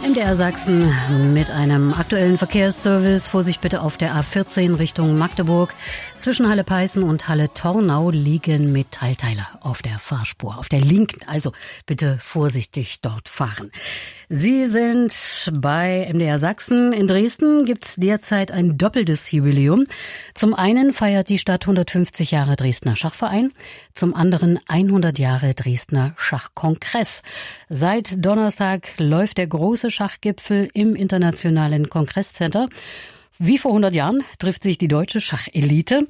MDR Sachsen mit einem aktuellen Verkehrsservice. Vorsicht bitte auf der A14 Richtung Magdeburg. Zwischen Halle Peißen und Halle Tornau liegen Metallteile auf der Fahrspur, auf der linken. Also bitte vorsichtig dort fahren. Sie sind bei MDR Sachsen. In Dresden gibt es derzeit ein doppeltes Jubiläum. Zum einen feiert die Stadt 150 Jahre Dresdner Schachverein, zum anderen 100 Jahre Dresdner Schachkongress. Seit Donnerstag läuft der große Schachgipfel im Internationalen Kongresscenter. Wie vor 100 Jahren trifft sich die deutsche Schachelite.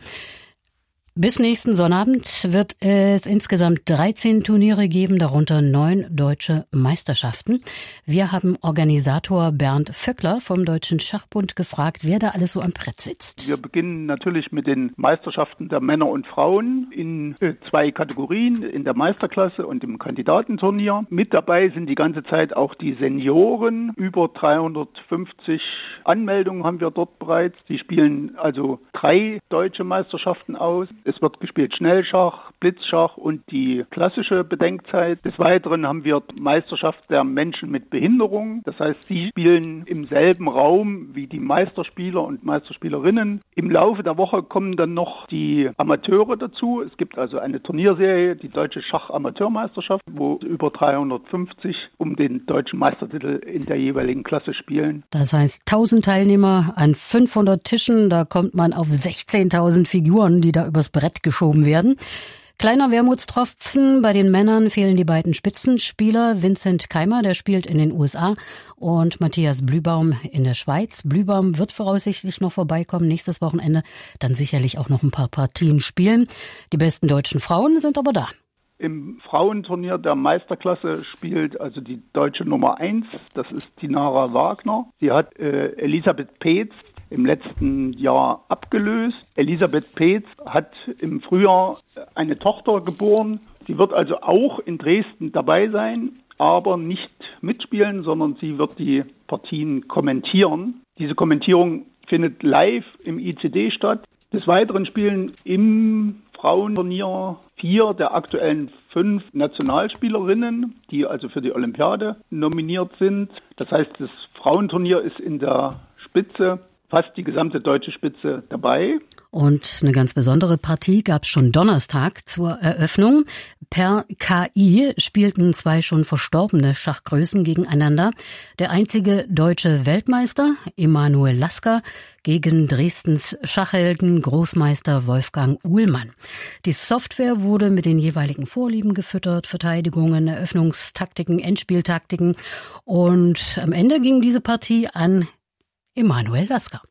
Bis nächsten Sonnabend wird es insgesamt 13 Turniere geben, darunter 9 deutsche Meisterschaften. Wir haben Organisator Bernd Vöckler vom Deutschen Schachbund gefragt, wer da alles so am Brett sitzt. Wir beginnen natürlich mit den Meisterschaften der Männer und Frauen in 2 Kategorien, in der Meisterklasse und im Kandidatenturnier. Mit dabei sind die ganze Zeit auch die Senioren. Über 350 Anmeldungen haben wir dort bereits. Sie spielen also 3 deutsche Meisterschaften aus. Es wird gespielt Schnellschach, Blitzschach und die klassische Bedenkzeit. Des Weiteren haben wir Meisterschaft der Menschen mit Behinderung. Das heißt, sie spielen im selben Raum wie die Meisterspieler und Meisterspielerinnen. Im Laufe der Woche kommen dann noch die Amateure dazu. Es gibt also eine Turnierserie, die Deutsche Schach-Amateurmeisterschaft, wo über 350 um den deutschen Meistertitel in der jeweiligen Klasse spielen. Das heißt 1000 Teilnehmer an 500 Tischen. Da kommt man auf 16.000 Figuren, die da übers Brett geschoben werden. Kleiner Wermutstropfen, bei den Männern fehlen die beiden Spitzenspieler. Vincent Keimer, der spielt in den USA, und Matthias Blühbaum in der Schweiz. Blühbaum wird voraussichtlich noch vorbeikommen, nächstes Wochenende dann sicherlich auch noch ein paar Partien spielen. Die besten deutschen Frauen sind aber da. Im Frauenturnier der Meisterklasse spielt also die deutsche Nummer 1, das ist Dinara Wagner. Sie hat Elisabeth Peetz im letzten Jahr abgelöst. Elisabeth Peetz hat im Frühjahr eine Tochter geboren. Sie wird also auch in Dresden dabei sein, aber nicht mitspielen, sondern sie wird die Partien kommentieren. Diese Kommentierung findet live im ICD statt. Des Weiteren spielen im Frauenturnier 4 der aktuellen 5 Nationalspielerinnen, die also für die Olympiade nominiert sind. Das heißt, das Frauenturnier ist in der Spitze, fast die gesamte deutsche Spitze dabei. Und eine ganz besondere Partie gab es schon Donnerstag zur Eröffnung. Per KI spielten 2 schon verstorbene Schachgrößen gegeneinander. Der einzige deutsche Weltmeister, Emanuel Lasker, gegen Dresdens Schachhelden Großmeister Wolfgang Uhlmann. Die Software wurde mit den jeweiligen Vorlieben gefüttert, Verteidigungen, Eröffnungstaktiken, Endspieltaktiken. Und am Ende ging diese Partie an Emanuel Lasker.